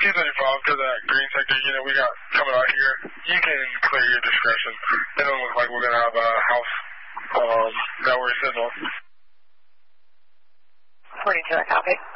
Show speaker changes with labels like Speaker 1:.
Speaker 1: keep on your phone for that green sector unit we got coming out here. You can clear your discretion. It doesn't look like we're going to have a house that we're signaled.
Speaker 2: 42, I copy.